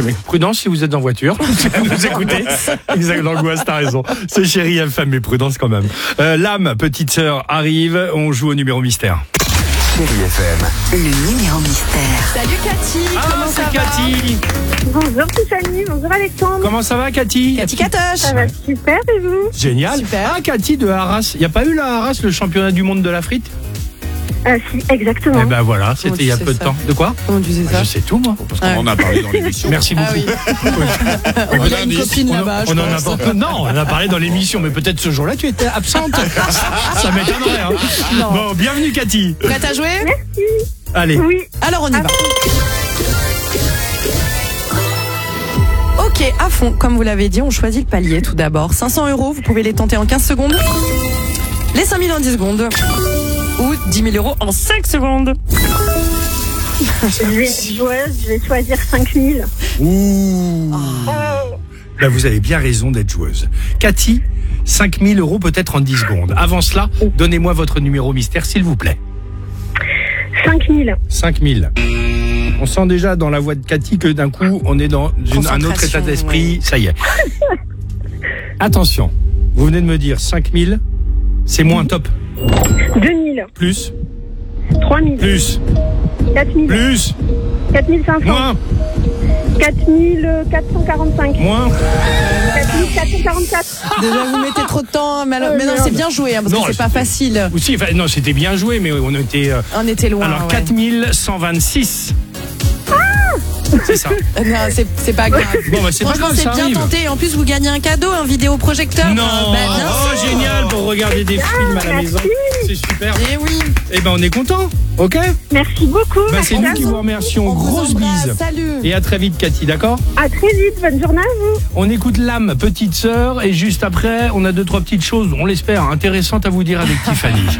chemin. Prudence si vous êtes en voiture. Vous écoutez. Exact, l'angoisse, t'as raison. C'est Chérie FM, mais prudence quand même. L'âme, petite sœur, arrive. On joue au numéro mystère. Chérie FM. Le numéro mystère. Salut Cathy, comment ça va? Cathy. Bonjour Tiffany, bonjour Alexandre. Comment ça va, Cathy? Cathy Catoche. Ça va super et vous? Génial. Super. Ah, Cathy de Arras. Il n'y a pas eu la Arras, le championnat du monde de la frite? Si, exactement. Eh ben voilà, Comment c'était il y a tu peu sais de ça temps. De quoi? Comment tu sais ça? Je sais tout, moi. Parce qu'on en a parlé dans l'émission. Merci beaucoup. Ah oui. On a une copine là-bas, je On en a pense. pas- Non, on en a parlé dans l'émission, mais peut-être ce jour-là tu étais absente. Ça m'étonnerait. Hein. Non. Bon, bienvenue Cathy. Prête à jouer? Allez. Oui, Alors on y va. Ok, à fond. Comme vous l'avez dit, on choisit le palier tout d'abord. 500 €, vous pouvez les tenter en 15 secondes. Les 5 000 en 10 secondes. Ou 10 000 € en 5 secondes. je vais être joueuse, je vais choisir 5000. Ouh. Là, vous avez bien raison d'être joueuse. Cathy, 5 000 € peut-être en 10 secondes. Avant cela, donnez-moi votre numéro mystère, s'il vous plaît. 5000. 5 000. On sent déjà dans la voix de Cathy que d'un coup, on est dans un autre état d'esprit. Ça y est. Attention, vous venez de me dire 5 000, c'est moins top. 2000. Plus, 3000. plus, 4000. plus, 4500. moins, 4445. moins. 4444. Déjà, vous mettez trop de temps. Mais non, c'est bien joué, hein, parce Non, que c'est pas facile. Ou si, enfin, non, c'était bien joué, mais on était... On était loin. alors, ouais. 4126. C'est ça. Non, c'est pas grave. Bon, bah, c'est pas Franchement, grave, c'est ça bien arrive. tenté. Et en plus, vous gagnez un cadeau, un vidéoprojecteur. Non, Bien oh sûr. génial pour regarder des films à la maison. C'est super. Eh oui. Eh ben on est content, ok? Merci beaucoup. Bah, c'est nous merci qui à vous vous. remercions. On vous Grosse embrasse. bise. Salut. Et à très vite Cathy, d'accord? À très vite, bonne journée à vous. On écoute l'âme, petite sœur, et juste après, on a 2-3 petites choses, on l'espère, intéressantes à vous dire avec Tiffany.